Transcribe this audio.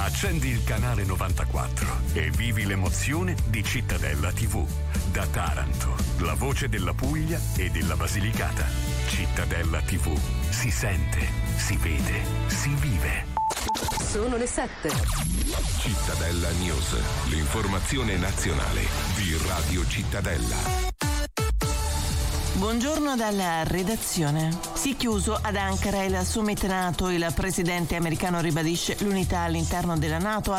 Accendi il canale 94 e vivi l'emozione di Cittadella TV. Da Taranto, la voce della Puglia e della Basilicata. Cittadella TV. Si sente, si vede, si vive. Sono le 7. Cittadella News, l'informazione nazionale di Radio Cittadella. Buongiorno dalla redazione. Si è chiuso ad Ankara il summit NATO. Il presidente americano ribadisce l'unità all'interno della NATO